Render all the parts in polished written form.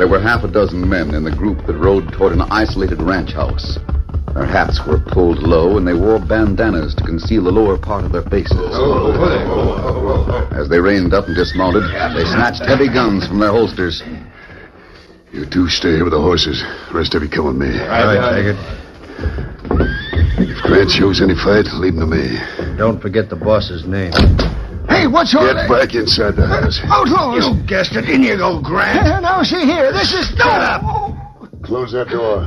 There were half a dozen men in the group that rode toward an isolated ranch house. Their hats were pulled low, and they wore bandanas to conceal the lower part of their faces. As they reined up and dismounted, they snatched heavy guns from their holsters. You two stay here with the horses. The rest of you come with me. Right, take it. If Grant shows any fight, leave him to me. Don't forget the boss's name. Hey, what's all Get that? back inside the house. Outlaws! You guessed it. In you go, Grant. Now, see here. This is... Shut up. Close that door.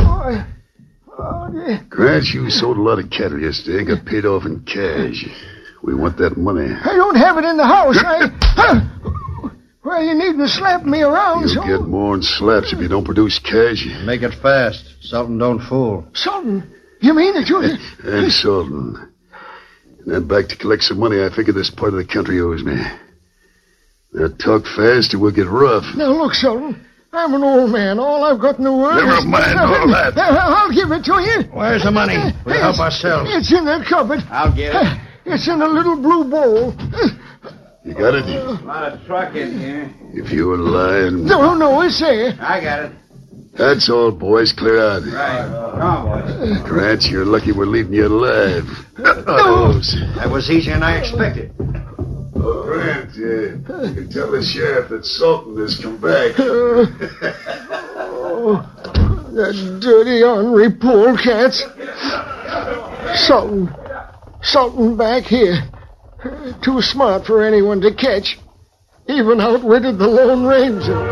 Dear. Grant, you sold a lot of cattle yesterday and got paid off in cash. We want that money. I don't have it in the house. Well, you needn't slap me around, You'll so... get more than slaps if you don't produce cash. Make it fast. Sultan don't fool. Sultan, you mean that you... I'm Sultan. And I'm back to collect some money I figure this part of the country owes me. Now talk fast or we'll get rough. Now, look, Sultan, I'm an old man. All I've got in the world Never is... mind all that. I'll give it to you. Where's the money? We'll help ourselves. It's in that cupboard. I'll get it. It's in a little blue bowl. You got it? A lot of truck in here. If you're lying... No, it's there. I got it. That's all, boys. Clear out. Right. Come on, boys. Grant, you're lucky we're leaving you alive. Those. That was easier than I expected. Grant, you can tell the sheriff that Sultan has come back. That dirty, ornery polecats. Sultan back here. Too smart for anyone to catch. Even outwitted the Lone Ranger.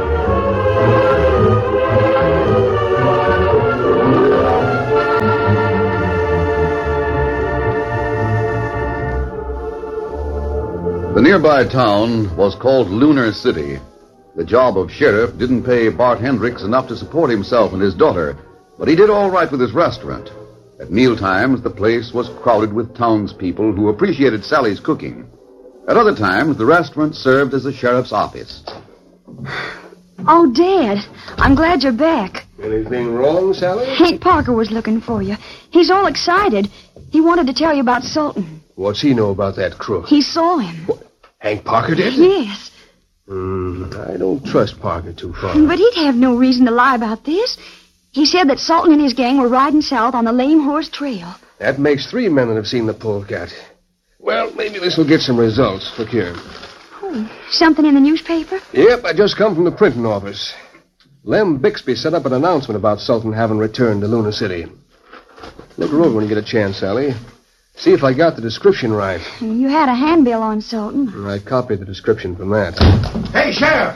The nearby town was called Lunar City. The job of sheriff didn't pay Bart Hendricks enough to support himself and his daughter, but he did all right with his restaurant. At mealtimes, the place was crowded with townspeople who appreciated Sally's cooking. At other times, the restaurant served as the sheriff's office. Oh, Dad, I'm glad you're back. Anything wrong, Sally? Hank Parker was looking for you. He's all excited. He wanted to tell you about Sultan. What's he know about that crook? He saw him. What? Hank Parker did? Yes. I don't trust Parker too far. But he'd have no reason to lie about this. He said that Sultan and his gang were riding south on the Lame Horse Trail. That makes 3 men that have seen the polecat. Well, maybe this will get some results. Look here. Oh, something in the newspaper? Yep, I just come from the printing office. Lem Bixby set up an announcement about Sultan having returned to Lunar City. Look her over when you get a chance, Sally. See if I got the description right. You had a handbill on Sultan. I copied the description from that. Hey, Sheriff!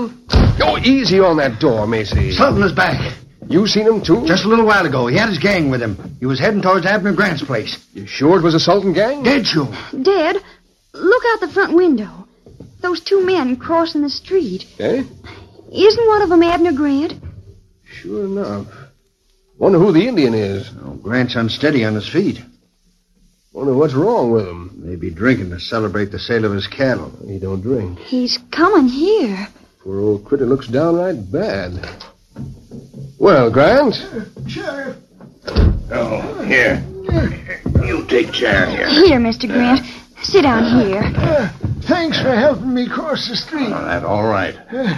Go easy on that door, Macy. Sultan is back. You seen him, too? Just a little while ago. He had his gang with him. He was heading towards Abner Grant's place. You sure it was a Sultan gang? Dead sure. Dad, look out the front window. Those 2 men crossing the street. Eh? Isn't one of them Abner Grant? Sure enough. Wonder who the Indian is. Oh, Grant's unsteady on his feet. Wonder what's wrong with him. Maybe drinking to celebrate the sale of his cattle. He don't drink. He's coming here. Poor old critter looks downright bad. Well, Grant? Sheriff. Oh, here. You take chair here. Here, Mr. Grant. Sit down here. Thanks for helping me cross the street. Oh, that's all right.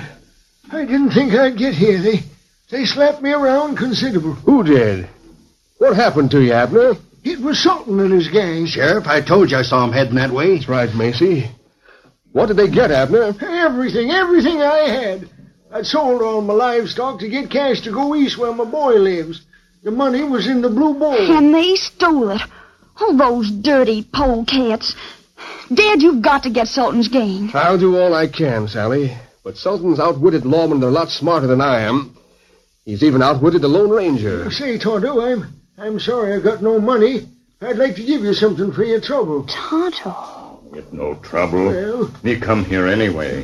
I didn't think I'd get here. They slapped me around considerable. Who did? What happened to you, Abner? It was Sultan and his gang. Sheriff, I told you I saw him heading that way. That's right, Macy. What did they get, Abner? Everything I had. I'd sold all my livestock to get cash to go east where my boy lives. The money was in the blue bowl. And they stole it. Oh, those dirty polecats. Dad, you've got to get Sultan's gang. I'll do all I can, Sally. But Sultan's outwitted lawmen are a lot smarter than I am. He's even outwitted the Lone Ranger. Say, Tonto, I'm sorry I got no money. I'd like to give you something for your trouble. Tonto. Get no trouble. Well? Me come here anyway.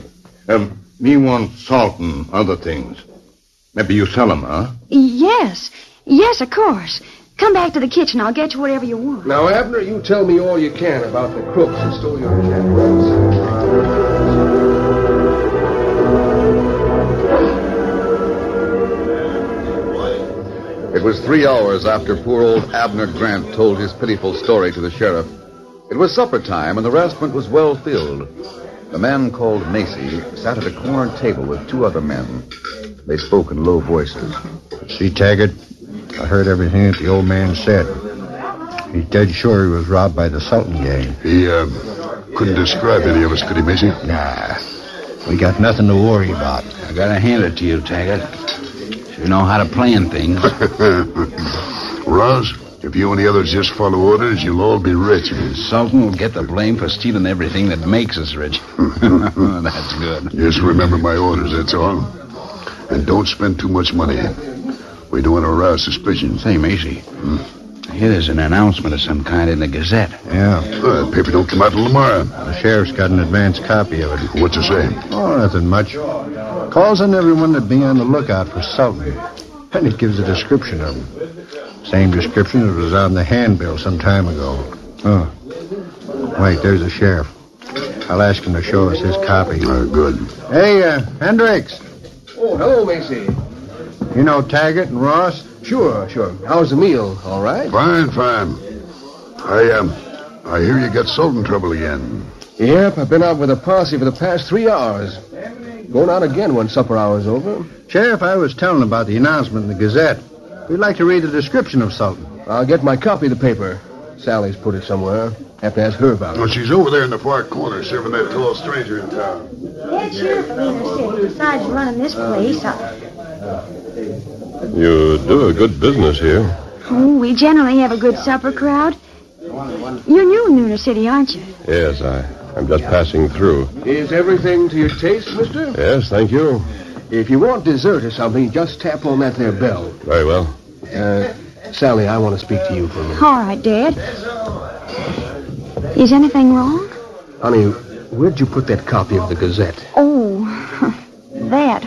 Me want salt and other things. Maybe you sell 'em, huh? Yes. Yes, of course. Come back to the kitchen. I'll get you whatever you want. Now, Abner, you tell me all you can about the crooks who stole your cattle. It was 3 hours after poor old Abner Grant told his pitiful story to the sheriff. It was supper time, and the restaurant was well filled. The man called Macy sat at a corner table with 2 other men. They spoke in low voices. See, Taggart, I heard everything that the old man said. He's dead sure he was robbed by the Sultan gang. He, couldn't describe any of us, could he, Macy? Nah, we got nothing to worry about. I gotta hand it to you, Taggart. You know how to plan things. Ross, if you and the others just follow orders, you'll all be rich. The Sultan will get the blame for stealing everything that makes us rich. That's good. Just remember my orders, that's all. And don't spend too much money. We don't want to arouse suspicion. Say, Macy, I hear there's an announcement of some kind in the Gazette. Yeah. The paper don't come out till tomorrow. The sheriff's got an advance copy of it. What's it say? Oh, nothing much. Calls on everyone to be on the lookout for Sultan. And it gives a description of him. Same description that was on the handbill some time ago. Oh. Wait, there's the sheriff. I'll ask him to show us his copy. Good. Hey, Hendricks. Oh, hello, Macy. You know Taggart and Ross? Sure. How's the meal? All right? Fine. I hear you got Sultan trouble again. Yep, I've been out with a posse for the past 3 hours. Going out again when supper hour's over. Sheriff, I was telling about the announcement in the Gazette. We'd like to read the description of Sultan. I'll get my copy of the paper. Sally's put it somewhere. Have to ask her about Well, it. she's over there in the far corner serving that tall stranger in town. Head sheriff of Lunar City. Besides running this place, You do a good business here. Oh, we generally have a good supper crowd. You're new in Lunar City, aren't you? Yes, I'm just passing through. Is everything to your taste, mister? Yes, thank you. If you want dessert or something, just tap on that there bell. Very well. Sally, I want to speak to you for a minute. All right, Dad. Is anything wrong? Honey, where'd you put that copy of the Gazette? Oh, that.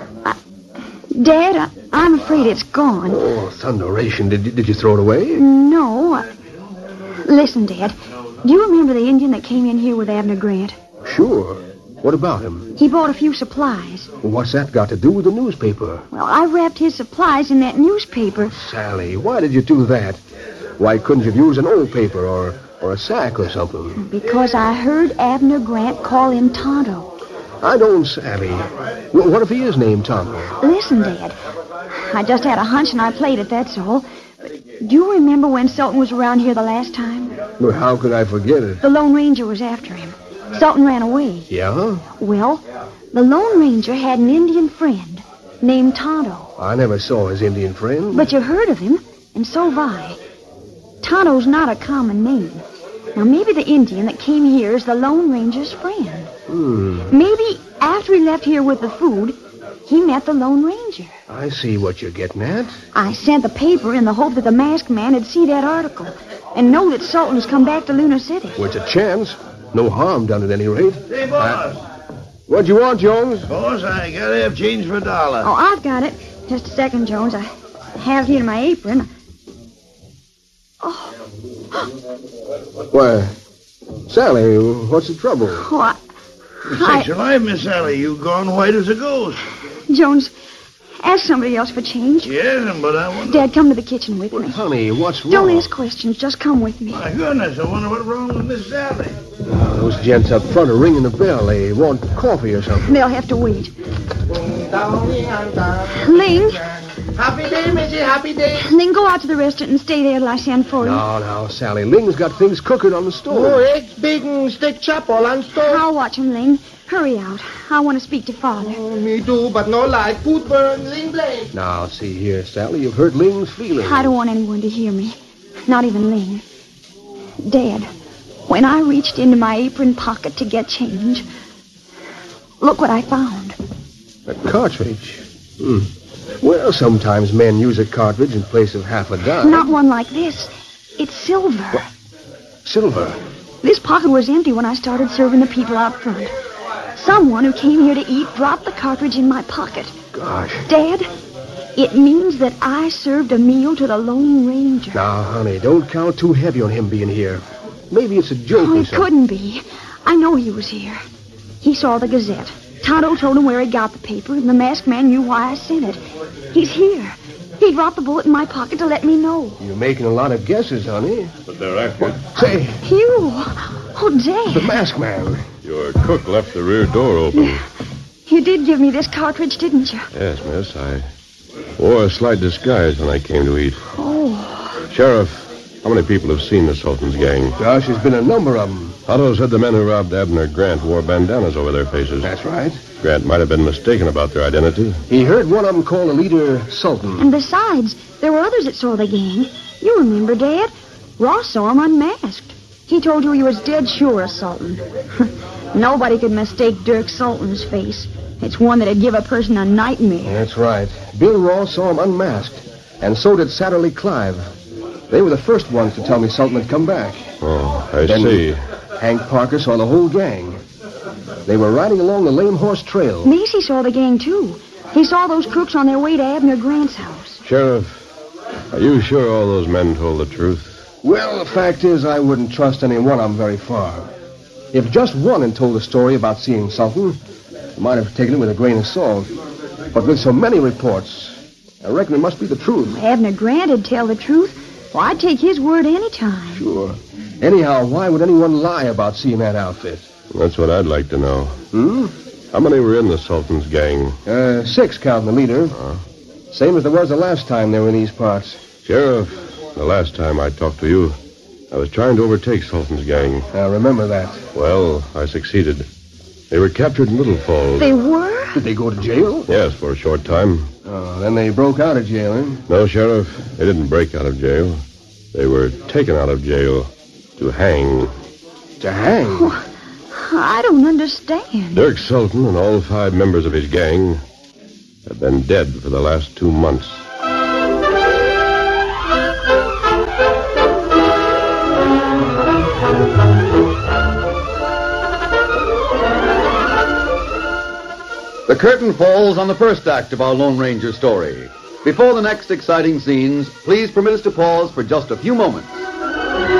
Dad, I'm afraid it's gone. Oh, thunderation. Did you throw it away? No. Listen, Dad. Do you remember the Indian that came in here with Abner Grant? Sure. What about him? He bought a few supplies. What's that got to do with the newspaper? Well, I wrapped his supplies in that newspaper. Sally, why did you do that? Why couldn't you use an old paper or a sack or something? Because I heard Abner Grant call him Tonto. I don't, Sally. What if he is named Tonto? Listen, Dad. I just had a hunch and I played it, that's all. Do you remember when Sultan was around here the last time? Well, how could I forget it? The Lone Ranger was after him. Sultan ran away. Yeah? Well, the Lone Ranger had an Indian friend named Tonto. I never saw his Indian friend. But you heard of him, and so have I. Tonto's not a common name. Now, maybe the Indian that came here is the Lone Ranger's friend. Maybe after he left here with the food, he met the Lone Ranger. I see what you're getting at. I sent the paper in the hope that the masked man would see that article and know that Sultan's come back to Lunar City. Well, it's a chance. No harm done at any rate. Hey, boss. What'd you want, Jones? Boss, I gotta have change for $1. Oh, I've got it. Just a second, Jones. I have it here in my apron. Oh, Why, Sally, what's the trouble? oh Sakes alive, Miss Sally, you gone white as a ghost. Jones, ask somebody else for change. Yes, but I wonder... Dad, come to the kitchen with me. Honey, what's wrong? Don't ask questions. Just come with me. My goodness, I wonder what's wrong with Miss Sally. Those gents up front are ringing the bell. They want coffee or something. They'll have to wait. Ling, Happy day, Missy, happy day. Ling, go out to the restaurant and stay there till I send for you. No, Sally. Ling's got things cooking on the stove. eggs, bacon, steak chop all on stove. I'll watch him, Ling. Hurry out. I want to speak to Father. Me too, but no lie. Food burn, Ling blame. Now, see here, Sally. You've hurt Ling's feelings. I don't want anyone to hear me. Not even Ling. Dad, when I reached into my apron pocket to get change, look what I found. A cartridge. Well, sometimes men use a cartridge in place of half a dime. Not one like this. It's silver. Silver. This pocket was empty when I started serving the people out front. Someone who came here to eat dropped the cartridge in my pocket. Gosh. Dad, it means that I served a meal to the Lone Ranger. Now, honey, don't count too heavy on him being here. Maybe it's a joke Oh, or it something. couldn't be. I know he was here. He saw the Gazette. Tonto told him where he got the paper, and the masked man knew why I sent it. He's here. He dropped the bullet in my pocket to let me know. You're making a lot of guesses, honey. But they're accurate. Say, You! Oh, the Dad. masked man. Your cook left the rear door open. You did give me this cartridge, didn't you? Yes, miss. I wore a slight disguise when I came to eat. Oh. Sheriff, how many people have seen the Sultan's gang? Gosh, there's been a number of them. Otto said the men who robbed Abner Grant wore bandanas over their faces. That's right. Grant might have been mistaken about their identity. He heard one of them call the leader Sultan. And besides, there were others that saw the gang. You remember, Dad? Ross saw him unmasked. He told you he was dead sure of Sultan. Nobody could mistake Dirk Sultan's face. It's one that'd give a person a nightmare. That's right. Bill Ross saw him unmasked, and so did Satterley Clive. They were the first ones to tell me Sultan had come back. Oh, I Then see. Hank Parker saw the whole gang. They were riding along the Lame Horse Trail. Macy saw the gang, too. He saw those crooks on their way to Abner Grant's house. Sheriff, are you sure all those men told the truth? Well, the fact is, I wouldn't trust any one of them very far. If just one had told a story about seeing Sultan, I might have taken it with a grain of salt. But with so many reports, I reckon it must be the truth. Abner Grant'd tell the truth. Well, I'd take his word any time. Sure. Anyhow, why would anyone lie about seeing that outfit? That's what I'd like to know. How many were in the Sultan's gang? 6, counting the leader. Same as there was the last time they were in these parts. Sheriff, the last time I talked to you, I was trying to overtake Sultan's gang. I remember that. Well, I succeeded. They were captured in Little Falls. They were? Did they go to jail? Yes, for a short time. Oh, then they broke out of jail, eh? No, Sheriff, they didn't break out of jail. They were taken out of jail to hang. To hang? I don't understand. Dirk Sultan and all 5 members of his gang have been dead for the last 2 months. The curtain falls on the first act of our Lone Ranger story. Before the next exciting scenes, please permit us to pause for just a few moments.